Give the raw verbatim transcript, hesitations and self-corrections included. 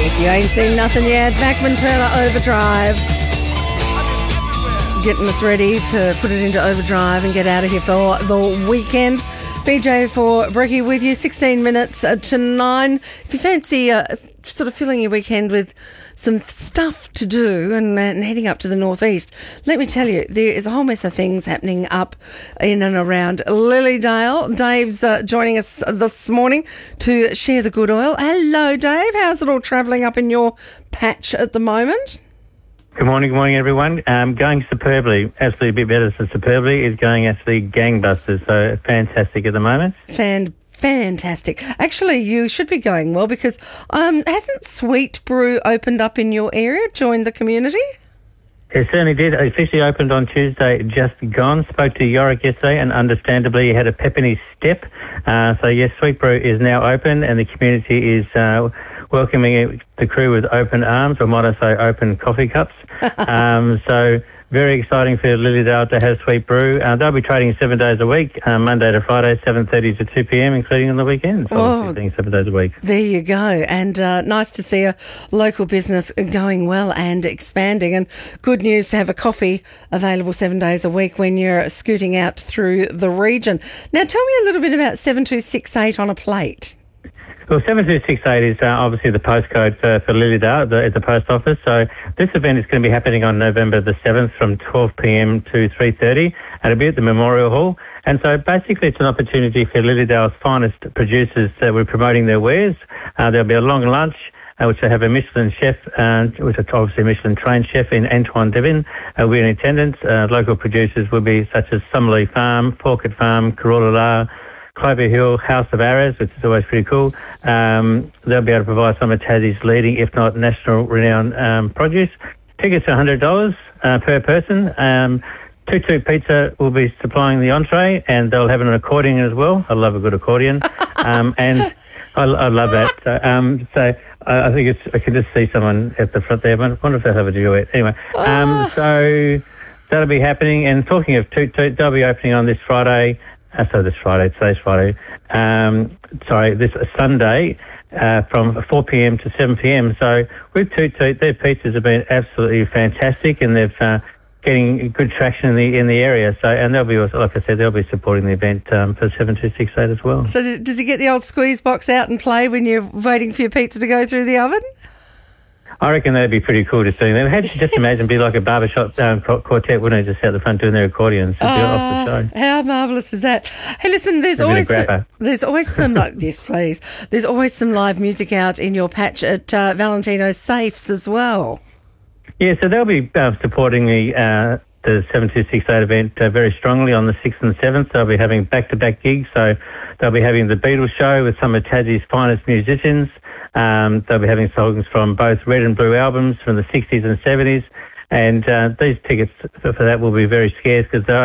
You ain't seen nothing yet. Bachman Turner Overdrive. Getting us ready to put it into overdrive and get out of here for the weekend. B J for Brekkie with you, sixteen minutes to nine. If you fancy uh, sort of filling your weekend with some stuff to do and, and heading up to the northeast, let me tell you, there is a whole mess of things happening up in and around Lilydale. Dave's uh, joining us this morning to share the good oil. Hello, Dave. How's it all travelling up in your patch at the moment? Good morning, good morning, everyone. Um, going superbly, absolutely a bit better than superbly. It's going actually gangbusters, so fantastic at the moment. Fan, fantastic. Actually, you should be going well because um, hasn't Sweet Brew opened up in your area, joined the community? It certainly did. It officially opened on Tuesday, just gone. Spoke to Yorick yesterday and understandably he had a pep in his step. Uh, so yes, Sweet Brew is now open and the community is uh, welcoming the crew with open arms, or might I say open coffee cups. um, so very exciting for Lilydale to have Sweet Brew. Uh, they'll be trading seven days a week, uh, Monday to Friday, seven thirty to two p.m, including on the weekends. Oh, seven days a week. There you go. And uh, nice to see a local business going well and expanding. And good news to have a coffee available seven days a week when you're scooting out through the region. Now, tell me a little bit about seven two six eight on a plate. Well, seven two six eight is uh, obviously the postcode for, for Lilydale at the, at the post office. So this event is going to be happening on November the seventh from twelve p.m. to three thirty, and it'll be at the Memorial Hall. And so basically it's an opportunity for Lilydale's finest producers that we're promoting their wares. Uh, there'll be a long lunch, uh, which will have a Michelin chef, uh, which is obviously a Michelin-trained chef in Antoine Devin, uh, will be in attendance. Uh, local producers will be such as Summerlee Farm, Pawcett Farm, Corolla, Clover Hill, House of Arrows, which is always pretty cool. Um, they'll be able to provide some of Tassie's leading, if not national renowned um, produce. Tickets are one hundred dollars uh, per person. Um, Tutu Pizza will be supplying the entree, and they'll have an accordion as well. I love a good accordion. um, and I, I love that. So, um, so I, I think it's, I can just see someone at the front there. I wonder if they'll have a duet. Anyway, um, so that'll be happening. And talking of Toot Toot, they'll be opening on this Friday. Uh, so this Friday, today's Friday, um, sorry, this Sunday uh, from four p.m. to seven p.m. So with Toot Toot, their pizzas have been absolutely fantastic and they've uh, getting good traction in the in the area. So and they'll be, like I said, they'll be supporting the event um, for seven two six eight as well. So does he get the old squeeze box out and play when you're waiting for your pizza to go through the oven? I reckon that'd be pretty cool to see them. Had to just imagine be like a barbershop um, quartet, wouldn't it? Just out the front doing their accordions uh, off the show. How marvellous is that? Hey, listen, there's always there's always some yes, please. There's always some live music out in your patch at uh, Valentino Safes as well. Yeah, so they'll be uh, supporting the uh, the seven two six eight event uh, very strongly on the sixth and seventh. They'll be having back-to-back gigs. So they'll be having the Beatles show with some of Tassie's finest musicians. Um, they'll be having songs from both Red and Blue albums from the sixties and seventies, and uh, these tickets for, for that will be very scarce because they're